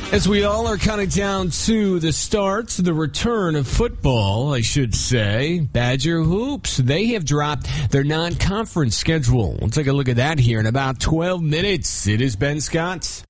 As we all are counting down to the start, the return of football, I should say, Badger Hoops, they have dropped their non-conference schedule. We'll take a look at that here in about 12 minutes. It is Ben Scott.